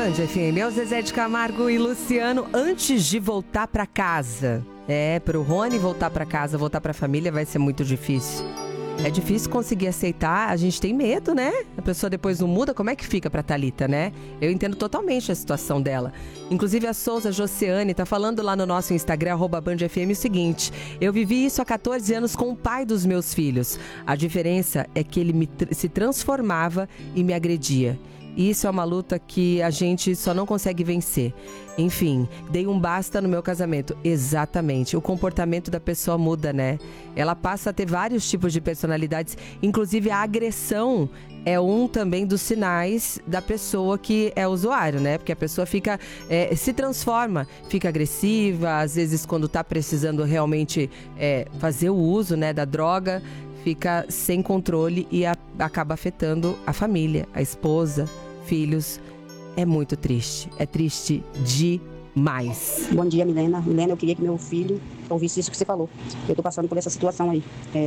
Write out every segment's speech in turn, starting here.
FM, é o Zezé de Camargo e Luciano. Antes de voltar pra casa, pro Rony voltar pra casa, voltar pra família, vai ser muito difícil. É difícil conseguir aceitar, a gente tem medo, né? A pessoa depois não muda, como é que fica pra Thalita, né? Eu entendo totalmente a situação dela. Inclusive a Souza Josiane tá falando lá no nosso Instagram, @BandFM, o seguinte: eu vivi isso há 14 anos com o pai dos meus filhos. A diferença é que ele se transformava e me agredia. E isso é uma luta que a gente só não consegue vencer. Enfim, dei um basta no meu casamento. Exatamente. O comportamento da pessoa muda, né? Ela passa a ter vários tipos de personalidades. Inclusive a agressão é um também dos sinais da pessoa que é usuário, né? Porque a pessoa fica, se transforma, fica agressiva. Às vezes quando tá precisando realmente fazer o uso, né, da droga, fica sem controle e acaba afetando a família, a esposa, filhos. É muito triste. É triste demais. Bom dia, Milena. Milena, eu queria que meu filho ouvisse isso que você falou. Eu tô passando por essa situação aí.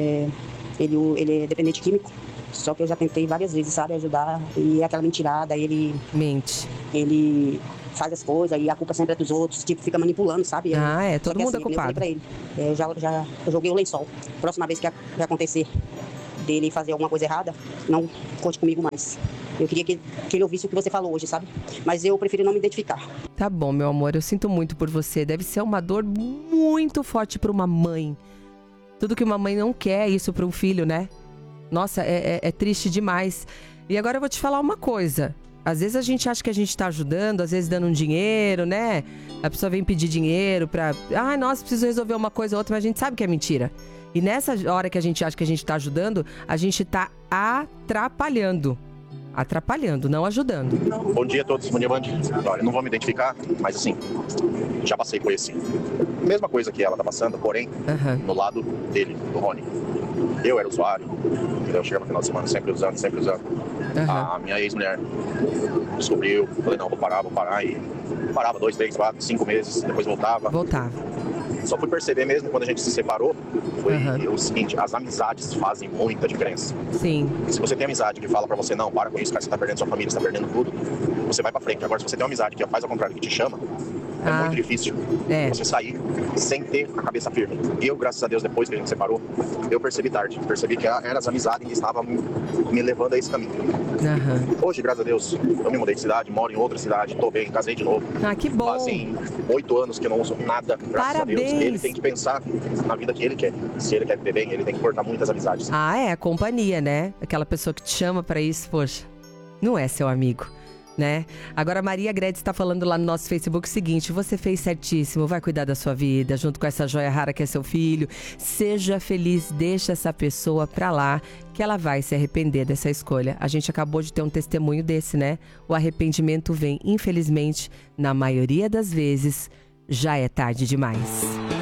Ele é dependente químico, só que eu já tentei várias vezes, sabe, ajudar. E é aquela mentirada, ele... Mente. Ele faz as coisas e a culpa sempre é dos outros, tipo, fica manipulando, sabe? Todo mundo assim, é culpado. Eu eu joguei o lençol. Próxima vez que acontecer dele fazer alguma coisa errada, não conte comigo mais. Eu queria que ele ouvisse o que você falou hoje, sabe? Mas eu prefiro não me identificar. Tá bom, meu amor, eu sinto muito por você. Deve ser uma dor muito forte para uma mãe. Tudo que uma mãe não quer é isso para um filho, né? Nossa, é triste demais. E agora eu vou te falar uma coisa. Às vezes a gente acha que a gente tá ajudando, às vezes dando um dinheiro, né? A pessoa vem pedir dinheiro pra... nossa, preciso resolver uma coisa ou outra, mas a gente sabe que é mentira. E nessa hora que a gente acha que a gente tá ajudando, a gente tá atrapalhando. Atrapalhando, não ajudando. Bom dia a todos, bom dia, Band. Olha, não vou me identificar, mas assim, já passei por esse. Mesma coisa que ela tá passando, porém, no lado dele, do Rony. Eu era usuário, entendeu? Eu chegava no final de semana sempre usando. A minha ex-mulher descobriu, falei, não, vou parar, e parava 2, 3, 4, 5 meses, depois voltava. Só fui perceber mesmo quando a gente se separou, foi o seguinte: as amizades fazem muita diferença. Sim. Se você tem amizade que fala pra você, não, para com isso, cara, você tá perdendo sua família, você tá perdendo tudo, você vai pra frente. Agora, se você tem uma amizade que faz ao contrário, que te chama, é muito difícil você sair sem ter a cabeça firme. Eu, graças a Deus, depois que a gente separou, eu percebi tarde. Percebi que eram as amizades que estavam me levando a esse caminho. Hoje, graças a Deus, eu me mudei de cidade, moro em outra cidade, tô bem, casei de novo. Que bom. Fazem 8 anos que eu não uso nada, graças a Deus. Ele tem que pensar na vida que ele quer. Se ele quer viver bem, ele tem que cortar muitas amizades. A companhia, né? Aquela pessoa que te chama pra isso, poxa, não é seu amigo, né? Agora a Maria Gredes está falando lá no nosso Facebook o seguinte: você fez certíssimo, vai cuidar da sua vida junto com essa joia rara que é seu filho, seja feliz, deixa essa pessoa pra lá, que ela vai se arrepender dessa escolha. A gente acabou de ter um testemunho desse, né? O arrependimento vem, infelizmente, na maioria das vezes, já é tarde demais.